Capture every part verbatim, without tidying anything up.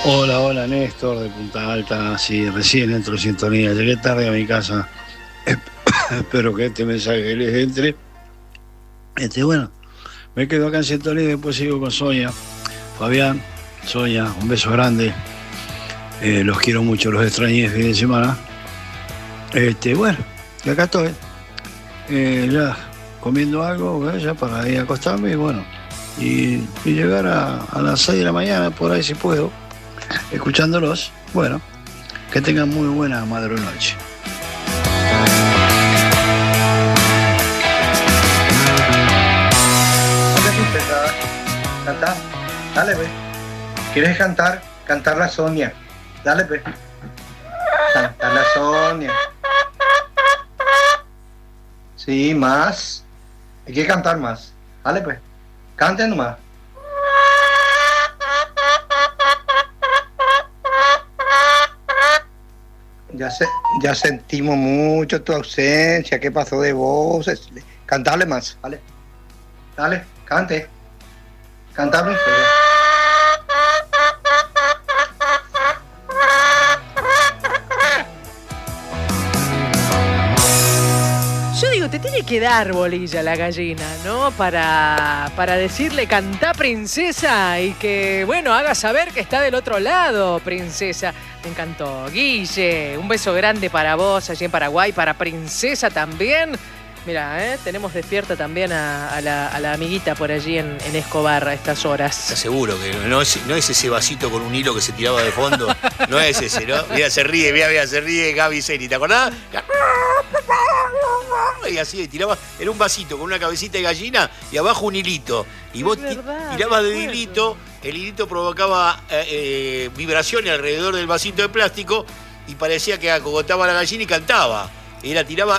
Hola, hola Néstor de Punta Alta, sí, recién entro en sintonía, llegué tarde a mi casa, espero que este mensaje les entre. Este, bueno, me quedo acá en sintonía y después sigo con Sonia, Fabián, Sonia, un beso grande, eh, los quiero mucho, los extrañé el fin de semana. Este, bueno, y acá estoy, eh, ya comiendo algo, eh, ya para ir a acostarme y bueno, y, y llegar a, a las seis de la mañana, por ahí si puedo, escuchándolos. Bueno, que tengan muy buena madrunoche. Canta, dale, ve. ¿Quieres cantar? Cantar la Sonia. Dale, ve. Cantar la Sonia. Sí, más. Hay que cantar más. Dale, pues. Cante nomás. Ya, se, ya sentimos mucho tu ausencia. ¿Qué pasó de voces? Cantarle más. Dale. Dale, cante. Cantame un poco. Yo digo, te tiene que dar bolilla la gallina, ¿no? Para, para decirle cantá princesa y que, bueno, haga saber que está del otro lado, princesa. Me encantó. Guille, un beso grande para vos allí en Paraguay, para princesa también. Mira, ¿eh? Tenemos despierta también a, a, la, a la amiguita por allí en, en Escobar a estas horas. Te aseguro que no es, no es ese vasito con un hilo que se tiraba de fondo. No es ese, ¿no? Mira, se ríe, mira, mira, se ríe Gaby Seni, ¿te acordás? Y así, tiraba, era un vasito con una cabecita de gallina y abajo un hilito. Y vos verdad, tirabas del hilito, el hilito provocaba eh, eh, vibraciones alrededor del vasito de plástico y parecía que acogotaba la gallina y cantaba. Y la tiraba...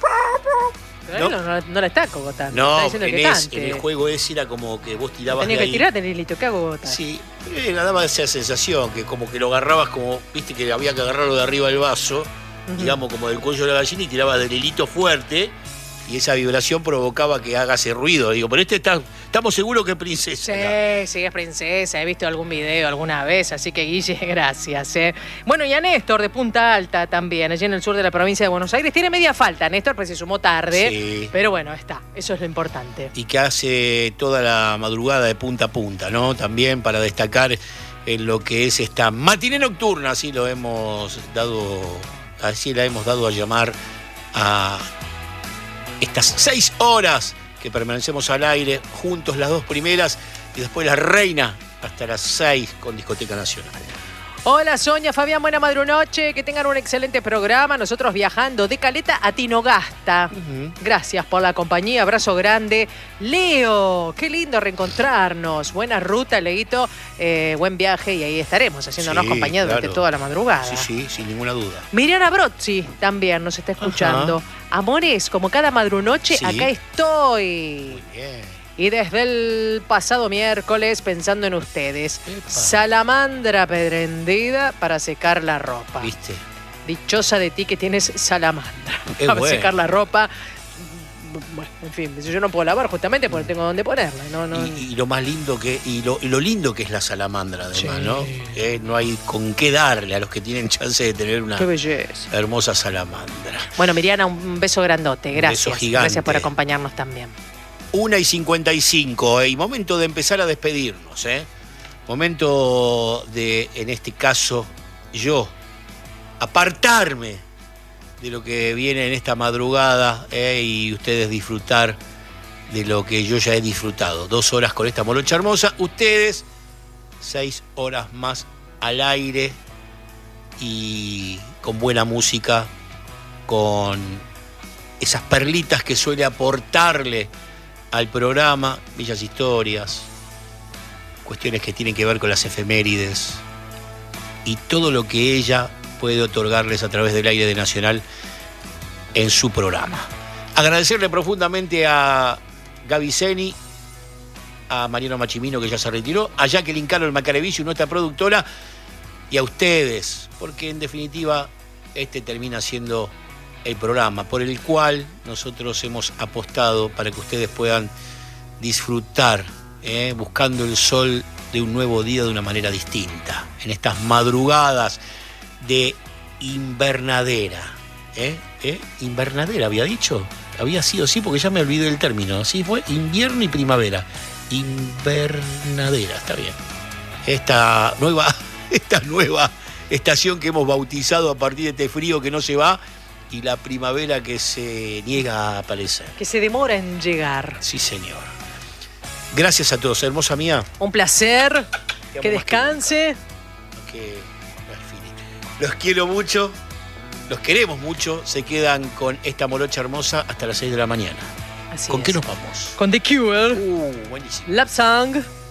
Pero ¿no? No, no la está cogotando. No, está en, que es, en el juego ese era como que vos tirabas Tenía de que ahí. tirar del hilito, ¿qué hago gotar? Sí, eh, daba esa sensación que como que lo agarrabas como, viste que había que agarrarlo de arriba del vaso, uh-huh. digamos como del cuello de la gallina y tirabas del hilito fuerte y esa vibración provocaba que haga ese ruido. Digo, pero este está, estamos seguros que es princesa. Sí, ¿no? sí, es princesa. He visto algún video alguna vez, así que Guille, gracias. ¿eh? Bueno, y a Néstor de Punta Alta también, allí en el sur de la provincia de Buenos Aires. Tiene media falta, Néstor, pues se sumó tarde. Sí. Pero bueno, está. Eso es lo importante. Y que hace toda la madrugada de punta a punta, ¿no? También para destacar en lo que es esta matiné nocturna, así lo hemos dado, así la hemos dado a llamar a estas seis horas que permanecemos al aire, juntos las dos primeras y después la reina hasta las seis con Discoteca Nacional. Hola Sonia, Fabián, buena madrunoche, que tengan un excelente programa. Nosotros viajando de Caleta a Tinogasta. Uh-huh. Gracias por la compañía, abrazo grande. Leo, qué lindo reencontrarnos. Buena ruta, Leito, eh, buen viaje y ahí estaremos haciéndonos sí, compañía durante claro. toda la madrugada. Sí, sí, sin ninguna duda. Miriana Brozzi también nos está escuchando. Uh-huh. Amores, como cada madrunoche, sí. acá estoy. Muy bien. Y desde el pasado miércoles pensando en ustedes. Epa. Salamandra prendida para secar la ropa. ¿Viste? Dichosa de ti que tienes salamandra es para bueno. secar la ropa. Bueno, en fin, yo no puedo lavar justamente porque tengo donde ponerla. No, no, y, y lo más lindo que y lo, y lo lindo que es la salamandra además, sí. ¿no? Eh, no hay con qué darle a los que tienen chance de tener una qué belleza. Hermosa salamandra. Bueno, Miriana, un beso grandote. Gracias. Un beso gigante. Gracias por acompañarnos también. una y cincuenta y cinco, ¿eh? Y momento de empezar a despedirnos, ¿eh? Momento de, en este caso, yo, apartarme de lo que viene en esta madrugada, ¿eh? Y ustedes disfrutar de lo que yo ya he disfrutado. Dos horas con esta morocha hermosa, ustedes, seis horas más al aire y con buena música, con esas perlitas que suele aportarle al programa, bellas historias, cuestiones que tienen que ver con las efemérides y todo lo que ella puede otorgarles a través del aire de Nacional en su programa. Agradecerle profundamente a Gaby Seni, a Mariano Machimino, que ya se retiró, a Jacqueline Caro, el Macarevicio, nuestra productora, y a ustedes, porque en definitiva este termina siendo el programa por el cual nosotros hemos apostado para que ustedes puedan disfrutar, ¿eh? buscando el sol de un nuevo día de una manera distinta, en estas madrugadas de invernadera. ¿Eh? ¿Eh? ¿Invernadera había dicho? Había sido, sí, porque ya me olvidé del término. Sí, fue invierno y primavera. Invernadera, está bien. Esta nueva, esta nueva estación que hemos bautizado a partir de este frío que no se va y la primavera que se niega a aparecer. Que se demora en llegar. Sí, señor. Gracias a todos, hermosa mía. Un placer. Te Que amo más que descanse. nunca. Que, los quiero mucho, los queremos mucho. Se quedan con esta morocha hermosa hasta las seis de la mañana. Así ¿Con es. qué nos vamos? Con The Cure. Uh, buenísimo. Love Song.